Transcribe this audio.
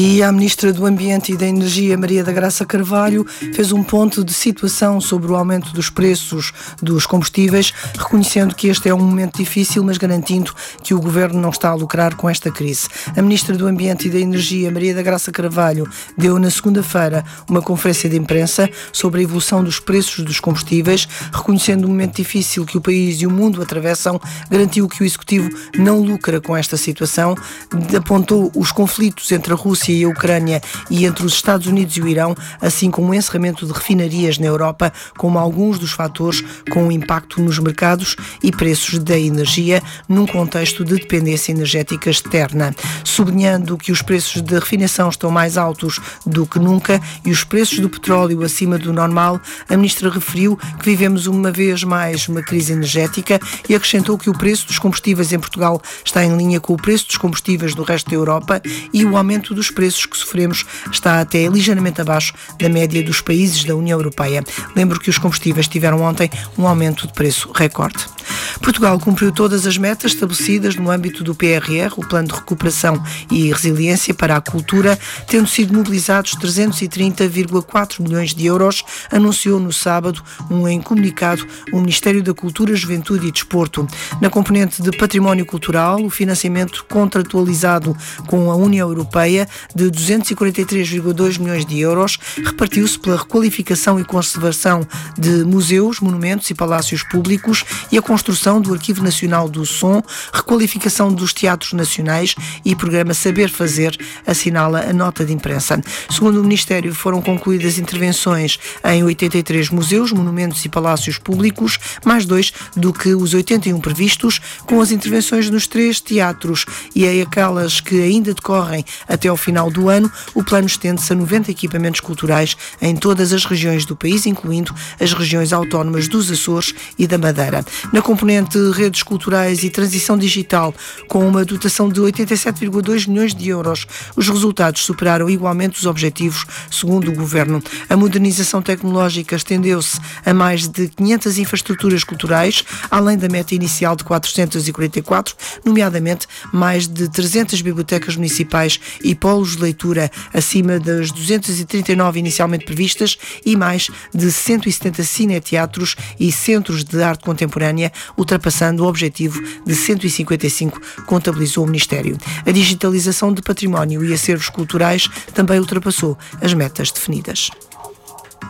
E a Ministra do Ambiente e da Energia, Maria da Graça Carvalho, fez um ponto de situação sobre o aumento dos preços dos combustíveis, reconhecendo que este é um momento difícil, mas garantindo que o Governo não está a lucrar com esta crise. A Ministra do Ambiente e da Energia, Maria da Graça Carvalho, deu na segunda-feira uma conferência de imprensa sobre a evolução dos preços dos combustíveis, reconhecendo o momento difícil que o país e o mundo atravessam, garantiu que o Executivo não lucra com esta situação, apontou os conflitos entre a Rússia e a Ucrânia e entre os Estados Unidos e o Irão, assim como o encerramento de refinarias na Europa, como alguns dos fatores com impacto nos mercados e preços da energia, num contexto de dependência energética externa. Sublinhando que os preços de refinação estão mais altos do que nunca e os preços do petróleo acima do normal, a Ministra referiu que vivemos uma vez mais uma crise energética e acrescentou que o preço dos combustíveis em Portugal está em linha com o preço dos combustíveis do resto da Europa e o aumento dos preços que sofremos está até ligeiramente abaixo da média dos países da União Europeia. Lembro que os combustíveis tiveram ontem um aumento de preço recorde. Portugal cumpriu todas as metas estabelecidas no âmbito do PRR, o Plano de Recuperação e Resiliência para a Cultura, tendo sido mobilizados 330,4 milhões de euros, anunciou no sábado em comunicado o Ministério da Cultura, Juventude e Desporto. Na componente de património cultural, o financiamento contratualizado com a União Europeia de 243,2 milhões de euros repartiu-se pela requalificação e conservação de museus, monumentos e palácios públicos e a construção do Arquivo Nacional do Som, requalificação dos teatros nacionais e programa Saber Fazer, assinala a nota de imprensa. Segundo o Ministério, foram concluídas intervenções em 83 museus, monumentos e palácios públicos, mais 2 do que os 81 previstos, com as intervenções nos 3 teatros e em aquelas que ainda decorrem até ao final do ano. O plano estende-se a 90 equipamentos culturais em todas as regiões do país, incluindo as regiões autónomas dos Açores e da Madeira. Na componente redes culturais e transição digital, com uma dotação de 87,2 milhões de euros, os resultados superaram igualmente os objetivos, segundo o Governo. A modernização tecnológica estendeu-se a mais de 500 infraestruturas culturais, além da meta inicial de 444, nomeadamente mais de 300 bibliotecas municipais e polos de leitura, acima das 239 inicialmente previstas, e mais de 170 cineteatros e centros de arte contemporânea, ultrapassando o objetivo de 155, contabilizou o Ministério. A digitalização de património e acervos culturais também ultrapassou as metas definidas.